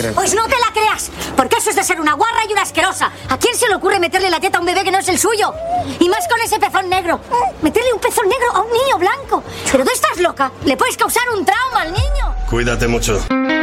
Pues no te la creas, porque eso es de ser una guarra y una asquerosa. ¿A quién se le ocurre meterle la teta a un bebé que no es el suyo? Y más con ese pezón negro. Meterle un pezón negro a un niño blanco. Pero tú estás loca, le puedes causar un trauma al niño. Cuídate mucho.